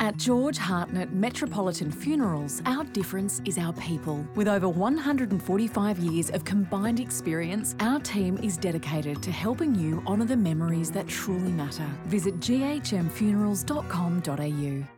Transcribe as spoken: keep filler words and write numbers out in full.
At George Hartnett Metropolitan Funerals, our difference is our people. With over one hundred forty-five years of combined experience, our team is dedicated to helping you honour the memories that truly matter. Visit g h m funerals dot com dot a u.